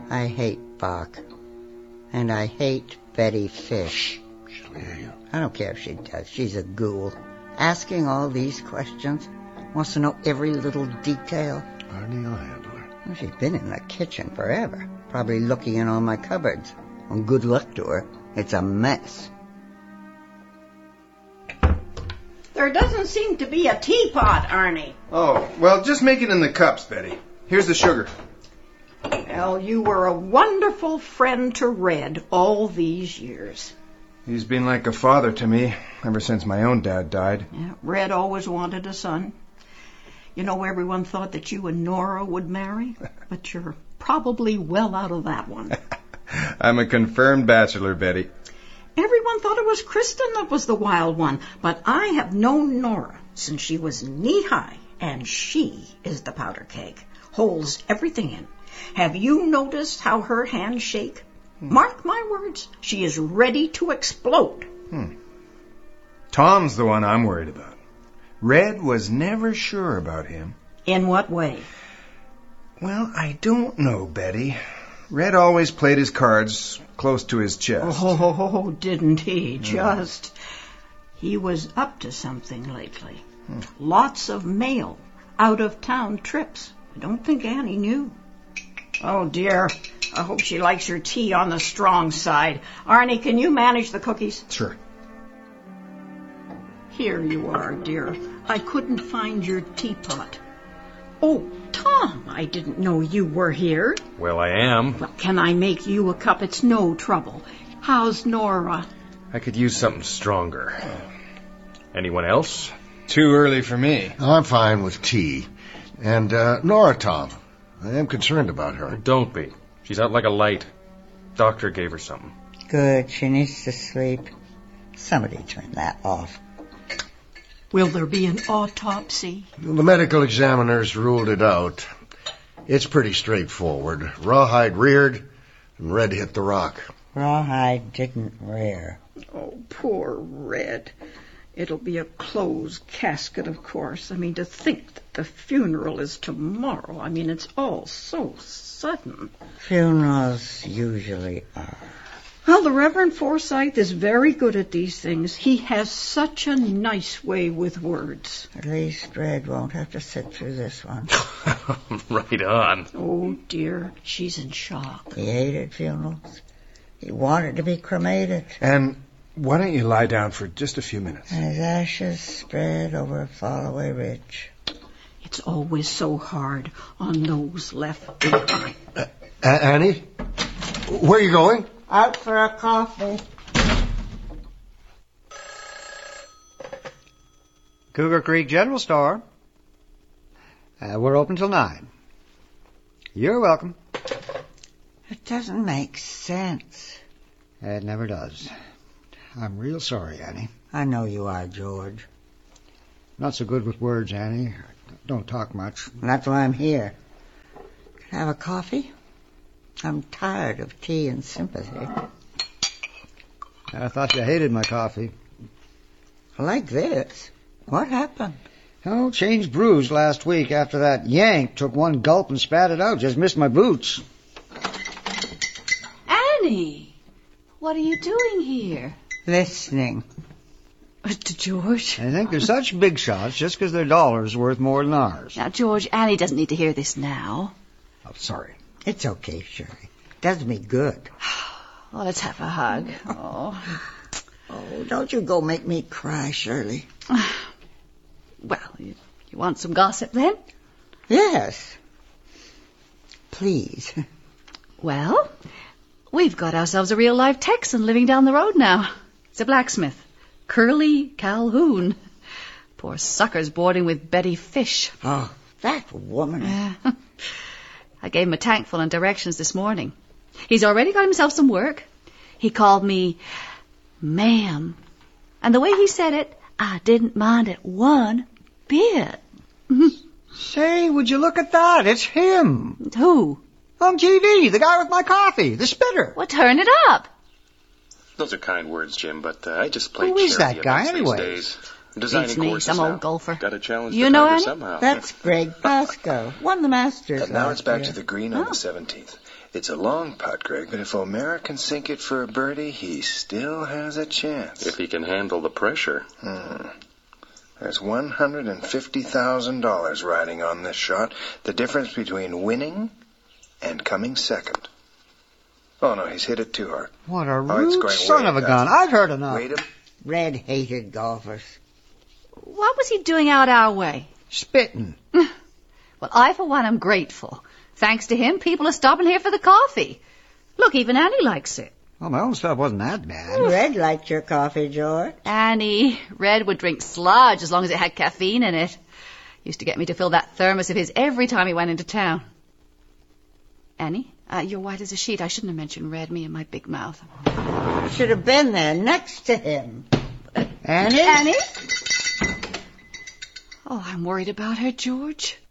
I hate Bach. And I hate Betty Fish. She'll hear you. I don't care if she does. She's a ghoul. Asking all these questions. Wants to know every little detail. Arnie, I'll handle her. Well, she's been in the kitchen forever. Probably looking in all my cupboards. Well, good luck to her. It's a mess. There doesn't seem to be a teapot, Arnie. Oh, well, just make it in the cups, Betty. Here's the sugar. Well, you were a wonderful friend to Red all these years. He's been like a father to me ever since my own dad died. Yeah, Red always wanted a son. You know, everyone thought that you and Nora would marry, but you're probably well out of that one. I'm a confirmed bachelor, Betty. Everyone thought it was Kristen that was the wild one, but I have known Nora since she was knee-high, and she is the powder keg. Holds everything in. Have you noticed how her hands shake? Mark my words, she is ready to explode. Tom's the one I'm worried about. Red was never sure about him. In what way? Well, I don't know, Betty. Red always played his cards close to his chest. Oh, didn't he? Just. He was up to something lately. Lots of mail, out-of-town trips. I don't think Annie knew. Oh, dear. I hope she likes her tea on the strong side. Arnie, can you manage the cookies? Sure. Here you are, dear. I couldn't find your teapot. Oh, Tom, I didn't know you were here. Well, I am. Well, can I make you a cup? It's no trouble. How's Nora? I could use something stronger. Anyone else? Too early for me. I'm fine with tea. And, Nora, Tom. I am concerned about her. Don't be. She's out like a light. Doctor gave her something. Good. She needs to sleep. Somebody turn that off. Will there be an autopsy? The medical examiners ruled it out. It's pretty straightforward. Rawhide reared, and Red hit the rock. Rawhide didn't rear. Oh, poor Red. It'll be a closed casket, of course. I mean, to think that the funeral is tomorrow. I mean, it's all so sudden. Funerals usually are. Well, the Reverend Forsyth is very good at these things. He has such a nice way with words. At least Red won't have to sit through this one. Right on. Oh, dear. She's in shock. He hated funerals. He wanted to be cremated. And why don't you lie down for just a few minutes? And his ashes spread over Fallaway Ridge. It's always so hard on those left behind. Annie? Where are you going? Out for a coffee. Cougar Creek General Store. We're open till 9. You're welcome. It doesn't make sense. It never does. I'm real sorry, Annie. I know you are, George. Not so good with words, Annie. Don't talk much. That's why I'm here. Can I have a coffee? I'm tired of tea and sympathy. I thought you hated my coffee. Like this? What happened? Oh, changed brews last week after that yank took one gulp and spat it out. Just missed my boots. Annie, what are you doing here? Listening. To George? I think they're such big shots just because their dollar's worth more than ours. Now, George, Annie doesn't need to hear this now. Oh, sorry. It's okay, Shirley. Does me good. Well, let's have a hug. Oh, don't you go make me cry, Shirley. Well, you want some gossip then? Yes. Please. Well, we've got ourselves a real-life Texan living down the road now. He's a blacksmith. Curly Calhoun. Poor sucker's boarding with Betty Fish. Oh, that woman. I gave him a tankful and directions this morning. He's already got himself some work. He called me ma'am. And the way he said it, I didn't mind it one bit. Say, would you look at that? It's him. Who? On TV, the guy with my coffee, the spitter. Well, turn it up. Those are kind words, Jim, but I just play Who is charity that guy, events these anyways? days. I'm designing Beats me, courses some now. old golfer. Got to challenge You the know Tiger Annie? somehow. That's Greg Pascoe. Won the Masters And now last it's back year. to the green on the 17th. It's a long putt, Greg, but if O'Mara can sink it for a birdie, he still has a chance. If he can handle the pressure. There's $150,000 riding on this shot. The difference between winning and coming second. Oh, no, he's hit it too hard. What a it's rude going son way of a past. gun. I've heard enough. Wait a... Red hated golfers. What was he doing out our way? Spitting. Well, I, for one, am grateful. Thanks to him, people are stopping here for the coffee. Look, even Annie likes it. Well, my own stuff wasn't that bad. Red liked your coffee, George. Annie, Red would drink sludge as long as it had caffeine in it. Used to get me to fill that thermos of his every time he went into town. Annie, you're white as a sheet. I shouldn't have mentioned Red, me and my big mouth. Should have been there next to him. Annie? Annie? Oh, I'm worried about her, George.